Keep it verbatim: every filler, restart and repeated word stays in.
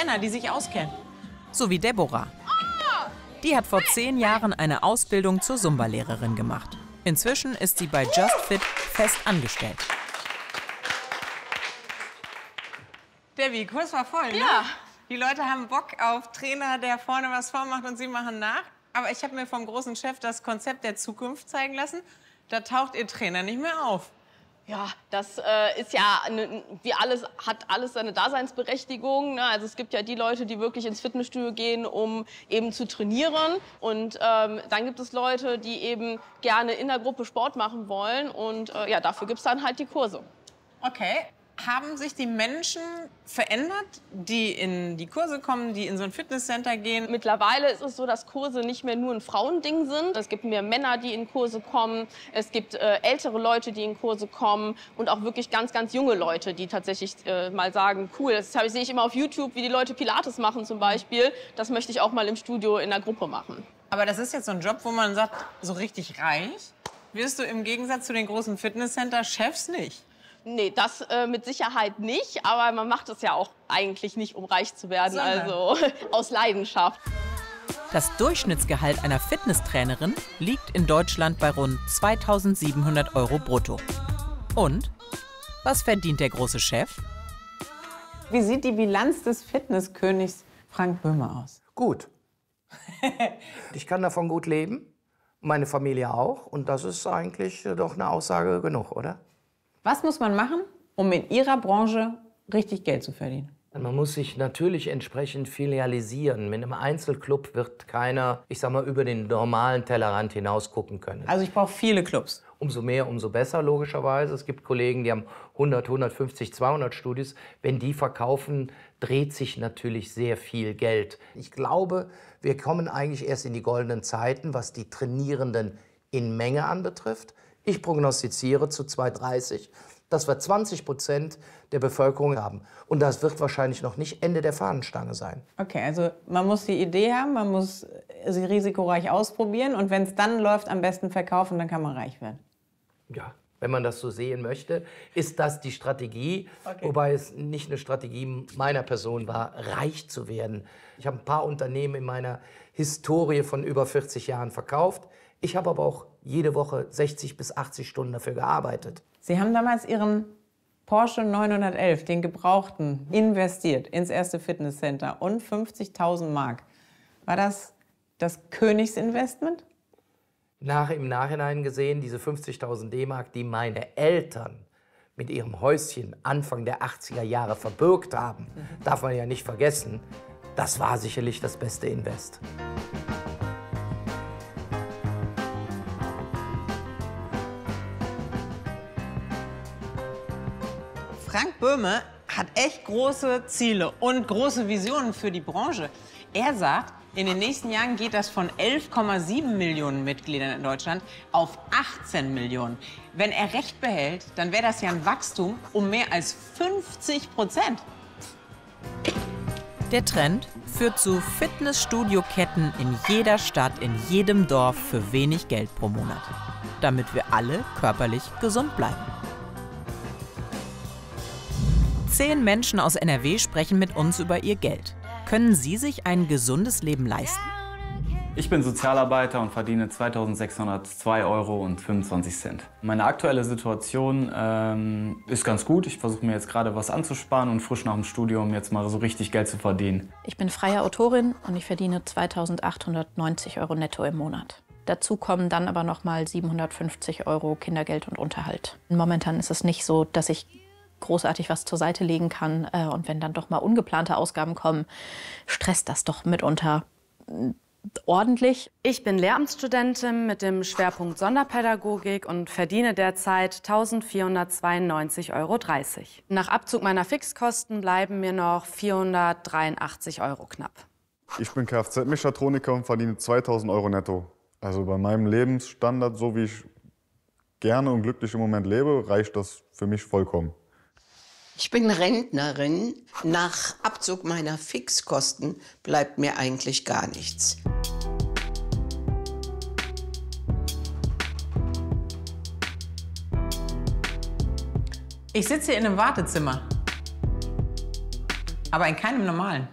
Männer, die sich auskennen. So wie Deborah. Die hat vor zehn Jahren eine Ausbildung zur Zumba-Lehrerin gemacht. Inzwischen ist sie bei Just Fit fest angestellt. Debbie, Kurs war voll, ne? Ja. Die Leute haben Bock auf Trainer, der vorne was vormacht und sie machen nach. Aber ich habe mir vom großen Chef das Konzept der Zukunft zeigen lassen. Da taucht ihr Trainer nicht mehr auf. Ja, das äh, ist ja, ne, wie alles, hat alles seine Daseinsberechtigung. Ne? Also es gibt ja die Leute, die wirklich ins Fitnessstudio gehen, um eben zu trainieren. Und ähm, dann gibt es Leute, die eben gerne in der Gruppe Sport machen wollen. Und äh, ja, dafür gibt es dann halt die Kurse. Okay. Haben sich die Menschen verändert, die in die Kurse kommen, die in so ein Fitnesscenter gehen? Mittlerweile ist es so, dass Kurse nicht mehr nur ein Frauending sind. Es gibt mehr Männer, die in Kurse kommen. Es gibt äh, ältere Leute, die in Kurse kommen. Und auch wirklich ganz, ganz junge Leute, die tatsächlich äh, mal sagen, cool, das habe ich, sehe ich immer auf YouTube, wie die Leute Pilates machen zum Beispiel. Das möchte ich auch mal im Studio in der Gruppe machen. Aber das ist jetzt so ein Job, wo man sagt, so richtig reich wirst du im Gegensatz zu den großen Fitnesscenter-Chefs nicht. Nee, das äh, mit Sicherheit nicht, aber man macht es ja auch eigentlich nicht, um reich zu werden, Sondern? also aus Leidenschaft. Das Durchschnittsgehalt einer Fitnesstrainerin liegt in Deutschland bei rund zweitausendsiebenhundert Euro brutto. Und was verdient der große Chef? Wie sieht die Bilanz des Fitnesskönigs Frank Böhme aus? Gut. Ich kann davon gut leben, meine Familie auch. Und das ist eigentlich doch eine Aussage genug, oder? Was muss man machen, um in Ihrer Branche richtig Geld zu verdienen? Man muss sich natürlich entsprechend filialisieren. Mit einem Einzelclub wird keiner, ich sag mal, über den normalen Tellerrand hinaus gucken können. Also ich brauche viele Clubs. Umso mehr, umso besser, logischerweise. Es gibt Kollegen, die haben hundert, hundertfünfzig, zweihundert Studios. Wenn die verkaufen, dreht sich natürlich sehr viel Geld. Ich glaube, wir kommen eigentlich erst in die goldenen Zeiten, was die Trainierenden in Menge anbetrifft. Ich prognostiziere zu zweitausenddreißig, dass wir zwanzig Prozent der Bevölkerung haben. Und das wird wahrscheinlich noch nicht Ende der Fahnenstange sein. Okay, also man muss die Idee haben, man muss sie risikoreich ausprobieren und wenn es dann läuft, am besten verkaufen, dann kann man reich werden. Ja, wenn man das so sehen möchte, ist das die Strategie. Okay. Wobei es nicht eine Strategie meiner Person war, reich zu werden. Ich habe ein paar Unternehmen in meiner Historie von über vierzig Jahren verkauft. Ich habe aber auch jede Woche sechzig bis achtzig Stunden dafür gearbeitet. Sie haben damals Ihren Porsche neunhundertelf, den gebrauchten, investiert ins erste Fitnesscenter und fünfzigtausend Mark. War das das Königsinvestment? Nach, Im Nachhinein gesehen, diese fünfzigtausend D-Mark, die meine Eltern mit ihrem Häuschen Anfang der achtziger Jahre verbürgt haben, mhm. darf man ja nicht vergessen, das war sicherlich das beste Invest. Frank Böhme hat echt große Ziele und große Visionen für die Branche. Er sagt, in den nächsten Jahren geht das von elf Komma sieben Millionen Mitgliedern in Deutschland auf achtzehn Millionen. Wenn er recht behält, dann wäre das ja ein Wachstum um mehr als fünfzig Prozent. Der Trend führt zu Fitnessstudio-Ketten in jeder Stadt, in jedem Dorf für wenig Geld pro Monat. Damit wir alle körperlich gesund bleiben. Zehn Menschen aus N R W sprechen mit uns über ihr Geld. Können Sie sich ein gesundes Leben leisten? Ich bin Sozialarbeiter und verdiene zweitausendsechshundertzwei Euro und fünfundzwanzig Cent. Meine aktuelle Situation ähm, ist ganz gut. Ich versuche mir jetzt gerade was anzusparen und frisch nach dem Studium jetzt mal so richtig Geld zu verdienen. Ich bin freie Autorin und ich verdiene zweitausendachthundertneunzig Euro netto im Monat. Dazu kommen dann aber noch mal siebenhundertfünfzig Euro Kindergeld und Unterhalt. Momentan ist es nicht so, dass ich großartig was zur Seite legen kann. Und wenn dann doch mal ungeplante Ausgaben kommen, stresst das doch mitunter ordentlich. Ich bin Lehramtsstudentin mit dem Schwerpunkt Sonderpädagogik und verdiene derzeit eintausendvierhundertzweiundneunzig Euro dreißig. Nach Abzug meiner Fixkosten bleiben mir noch vierhundertdreiundachtzig Euro knapp. Ich bin Kfz-Mechatroniker und verdiene zweitausend Euro netto. Also bei meinem Lebensstandard, so wie ich gerne und glücklich im Moment lebe, reicht das für mich vollkommen. Ich bin Rentnerin. Nach Abzug meiner Fixkosten bleibt mir eigentlich gar nichts. Ich sitze hier in einem Wartezimmer, aber in keinem normalen.